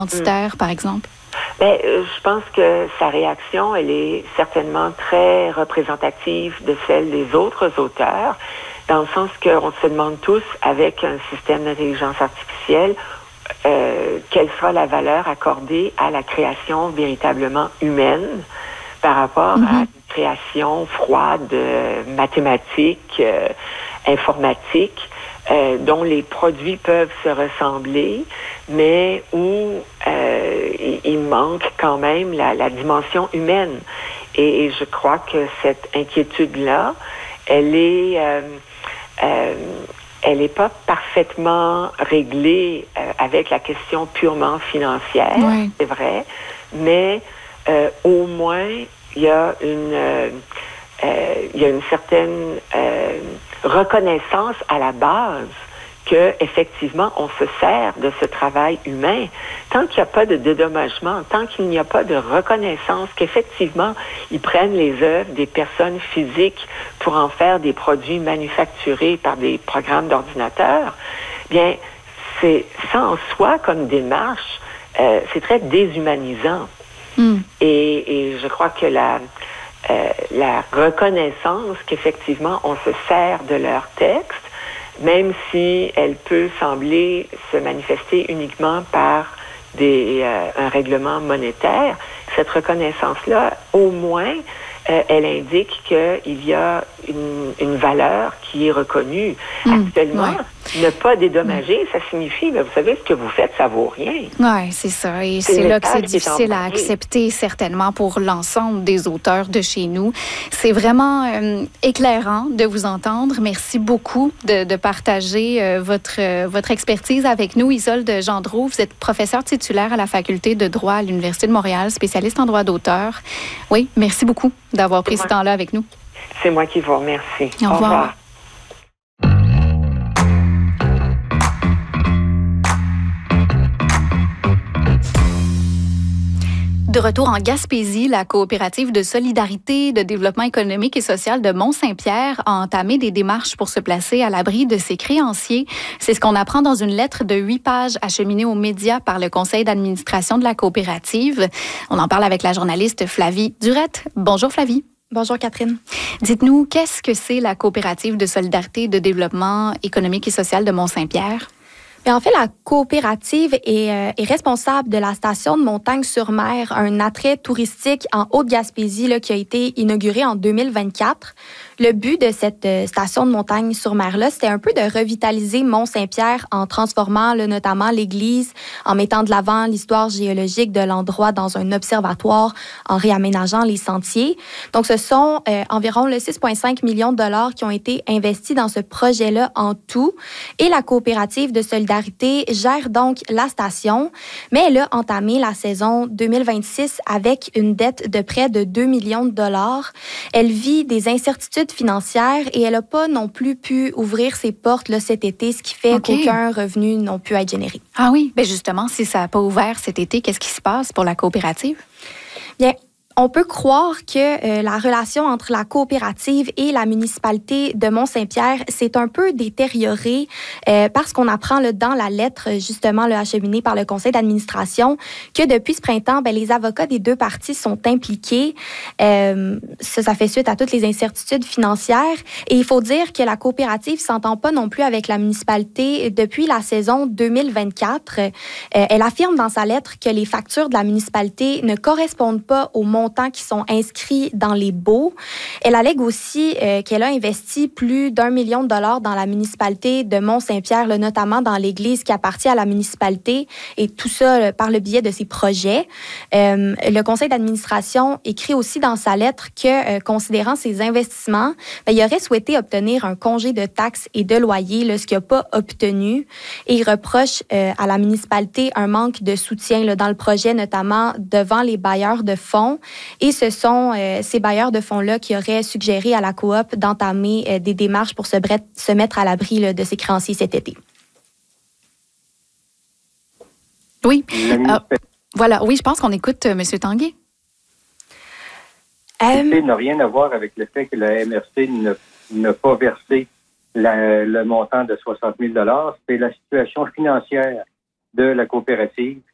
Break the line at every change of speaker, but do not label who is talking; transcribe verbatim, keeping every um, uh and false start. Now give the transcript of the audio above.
identitaire, mmh. par exemple?
Bien, je pense que sa réaction, elle est certainement très représentative de celle des autres auteurs, dans le sens qu'on se demande tous, avec un système d'intelligence artificielle, euh, quelle sera la valeur accordée à la création véritablement humaine par rapport mm-hmm. à une création froide, euh, mathématique, euh, informatique, euh, dont les produits peuvent se ressembler, mais où euh, il, il manque quand même la, la dimension humaine. Et, et je crois que cette inquiétude-là, elle est, euh, euh, elle n'est pas parfaitement réglée euh, avec la question purement financière, oui. c'est vrai, mais euh, au moins il y a une, euh, euh, il y a une certaine euh, reconnaissance à la base que effectivement on se sert de ce travail humain. Tant qu'il n'y a pas de dédommagement, tant qu'il n'y a pas de reconnaissance qu'effectivement ils prennent les œuvres des personnes physiques pour en faire des produits manufacturés par des programmes d'ordinateur, bien c'est ça en soi comme démarche, euh, c'est très déshumanisant. Mm. Et, et je crois que la euh, la reconnaissance qu'effectivement on se sert de leur texte, même si elle peut sembler se manifester uniquement par des, euh, un règlement monétaire, cette reconnaissance-là, au moins, euh, elle indique qu'il y a une, une valeur qui est reconnue. Mmh, Actuellement, ouais. ne pas dédommager, ça signifie, mais vous savez, ce que vous faites, ça vaut rien.
Oui, c'est ça. Et c'est, c'est là que c'est difficile à accepter, certainement, pour l'ensemble des auteurs de chez nous. C'est vraiment euh, éclairant de vous entendre. Merci beaucoup de, de partager euh, votre, euh, votre expertise avec nous. Isolde Gendreau, vous êtes professeure titulaire à la Faculté de droit à l'Université de Montréal, spécialiste en droit d'auteur. Oui, merci beaucoup d'avoir pris ce temps-là avec nous.
C'est moi qui vous remercie.
Au revoir. Au revoir. De retour en Gaspésie, la coopérative de solidarité, de développement économique et social de Mont-Saint-Pierre a entamé des démarches pour se placer à l'abri de ses créanciers. C'est ce qu'on apprend dans une lettre de huit pages acheminée aux médias par le conseil d'administration de la coopérative. On en parle avec la journaliste Flavie Durette. Bonjour Flavie.
Bonjour Catherine.
Dites-nous, qu'est-ce que c'est la coopérative de solidarité, de développement économique et social de Mont-Saint-Pierre?
Bien, en fait, la coopérative est, euh, est responsable de la station de Montagne-sur-Mer, un attrait touristique en Haute-Gaspésie là, qui a été inauguré en deux mille vingt-quatre. Le but de cette euh, station de Montagne-sur-Mer-là, c'était un peu de revitaliser Mont-Saint-Pierre en transformant là, notamment l'église, en mettant de l'avant l'histoire géologique de l'endroit dans un observatoire, en réaménageant les sentiers. Donc, ce sont euh, environ le six virgule cinq millions de dollars qui ont été investis dans ce projet-là en tout. Et la coopérative de solidarité gère donc la station, mais elle a entamé la saison deux mille vingt-six avec une dette de près de deux millions de dollars. Elle vit des incertitudes financières et elle n'a pas non plus pu ouvrir ses portes là, cet été, ce qui fait okay. qu'aucun revenu n'a pu être généré.
Ah oui, bien justement, si ça n'a pas ouvert cet été, qu'est-ce qui se passe pour la coopérative?
Bien, on peut croire que euh, la relation entre la coopérative et la municipalité de Mont-Saint-Pierre s'est un peu détériorée euh, parce qu'on apprend là, dans la lettre justement là, acheminée par le conseil d'administration que depuis ce printemps, ben, les avocats des deux parties sont impliqués. Euh, ça, ça fait suite à toutes les incertitudes financières. Et il faut dire que la coopérative ne s'entend pas non plus avec la municipalité depuis la saison deux mille vingt-quatre. Euh, elle affirme dans sa lettre que les factures de la municipalité ne correspondent pas au montant qui sont inscrits dans les baux. Elle allègue aussi euh, qu'elle a investi plus d'un million de dollars dans la municipalité de Mont-Saint-Pierre, là, notamment dans l'église qui appartient à la municipalité, et tout ça là, par le biais de ses projets. Euh, le conseil d'administration écrit aussi dans sa lettre que, euh, considérant ses investissements, ben, il aurait souhaité obtenir un congé de taxes et de loyers, là, ce qu'il n'a pas obtenu, et il reproche euh, à la municipalité un manque de soutien là, dans le projet, notamment devant les bailleurs de fonds. Et ce sont euh, ces bailleurs de fonds-là qui auraient suggéré à la coop d'entamer euh, des démarches pour se, bre- se mettre à l'abri là, de ces créanciers cet été.
Oui. Euh, voilà. Oui, je pense qu'on écoute euh, M. Tanguay.
Euh... Ça n'a rien à voir avec le fait que la M R C ne, n'a pas versé la, le montant de soixante mille dollars. C'est la situation financière de la coopérative